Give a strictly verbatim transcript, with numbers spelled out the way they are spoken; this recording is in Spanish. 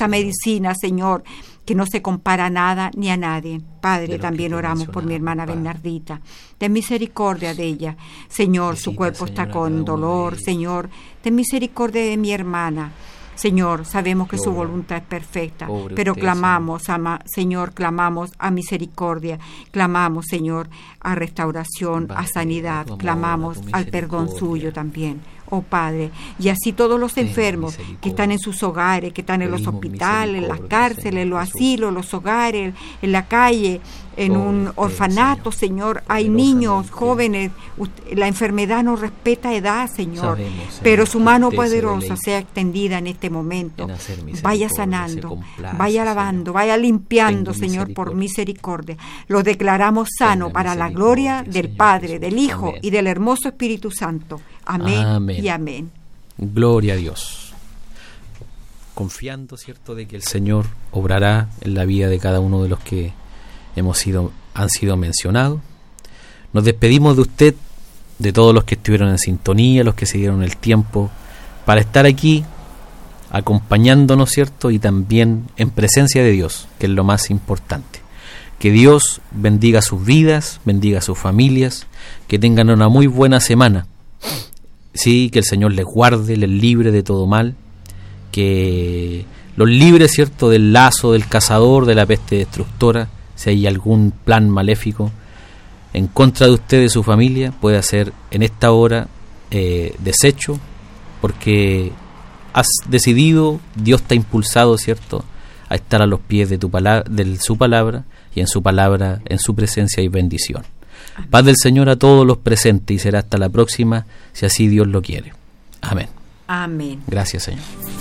esa medicina, Señor, que no se compara a nada ni a nadie. Padre, también oramos por mi hermana Bernardita. Ten misericordia de ella. Señor, su cuerpo está con dolor. Señor, ten misericordia de mi hermana. Señor, sabemos que su voluntad es perfecta, pero clamamos, ama, Señor, clamamos a misericordia, clamamos, Señor, a restauración, a sanidad, clamamos al perdón suyo también. Oh Padre, y así todos los enfermos que están en sus hogares, que están en los hospitales, en las cárceles, en los asilos, los hogares, en la calle, en un orfanato, Señor, hay niños, jóvenes, la enfermedad no respeta edad, Señor, pero su mano poderosa sea extendida en este momento, vaya sanando, vaya lavando, vaya limpiando, Señor, por misericordia. Lo declaramos sano para la gloria del Padre, del Hijo y del hermoso Espíritu Santo. Amén, amén y amén. Gloria a Dios. Confiando, ¿cierto?, de que el Señor obrará en la vida de cada uno de los que hemos sido, han sido mencionados. Nos despedimos de usted, de todos los que estuvieron en sintonía, los que se dieron el tiempo para estar aquí acompañándonos, ¿cierto?, y también en presencia de Dios, que es lo más importante. Que Dios bendiga sus vidas, bendiga sus familias, que tengan una muy buena semana. Sí, que el Señor les guarde, les libre de todo mal, que los libre, ¿cierto?, del lazo del cazador, de la peste destructora. Si hay algún plan maléfico en contra de usted y de su familia, puede ser en esta hora eh, deshecho, porque has decidido, Dios te ha impulsado, ¿cierto?, a estar a los pies de tu palabra, de su palabra, y en su palabra, en su presencia hay bendición. Amén. Paz del Señor a todos los presentes, y será hasta la próxima, si así Dios lo quiere. Amén. Amén. Gracias, Señor.